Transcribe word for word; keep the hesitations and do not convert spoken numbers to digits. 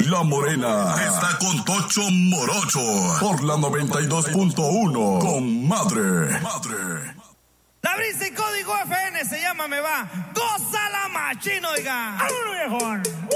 La Morena está con Tocho Morocho por la noventa y dos punto uno con Madre. Madre. La brisa y código F N se llama Me Va. Gózala machino, oiga. ¡Vámonos, viejón!